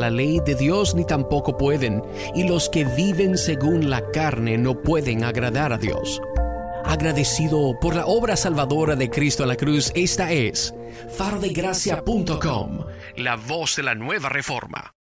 la ley de Dios ni tampoco pueden, y los que viven según la carne no pueden agradar a Dios. Agradecido por la obra salvadora de Cristo en la cruz, esta es farodegracia.com, la voz de la nueva reforma.